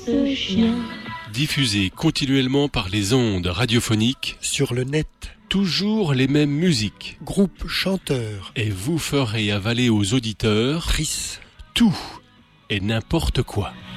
ce chien. Diffusé continuellement par les ondes radiophoniques, sur le net, toujours les mêmes musiques. groupe chanteur, Et vous ferez avaler aux auditeurs Trice, tout et n'importe quoi.